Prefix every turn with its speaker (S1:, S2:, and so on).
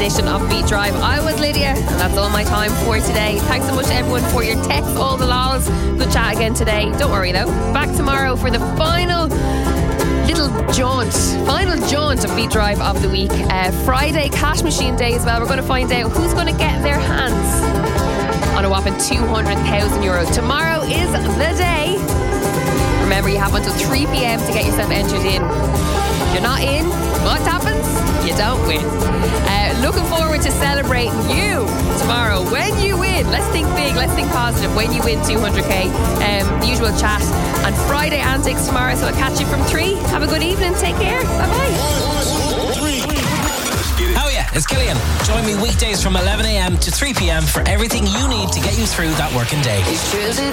S1: edition of Beat Drive. I was Lydia, and that's all my time for today. Thanks so much to everyone for your texts, all the lols. Good chat again today. Don't worry though, back tomorrow for the final jaunt of Beat Drive of the week. Friday, cash machine day as well. We're going to find out who's going to get their hands on a whopping €200,000. Tomorrow is the day. Remember, you have until 3 p.m. to get yourself entered in. If you're not in, what happens? You don't win. Looking forward to celebrating you tomorrow when you win. Let's think big, let's think positive when you win 200k. The usual chat and Friday antics tomorrow, so I'll catch you from 3. Have a good evening, take care, bye-bye.
S2: Oh yeah, it's Killian. Join me weekdays from 11am to 3pm for everything you need to get you through that working day.